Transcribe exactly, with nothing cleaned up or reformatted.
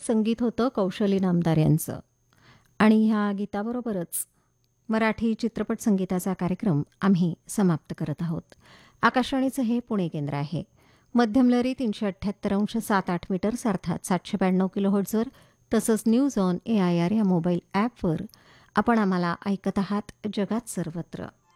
संगीत होतं कौशली नामदार यांचं. आणि ह्या गीताबरोबरच मराठी चित्रपट संगीताचा कार्यक्रम आम्ही समाप्त करत आहोत. आकाशवाणीचं हे पुणे केंद्र आहे. मध्यमलहरी तीनशे अठ्ठ्याहत्तर अंश सात आठ मीटर्स अर्थात सातशे ब्याण्णव किलोहर्ट्झवर तसंच news on A I R या मोबाईल ॲपवर आपण आम्हाला ऐकत आहात जगात सर्वत्र.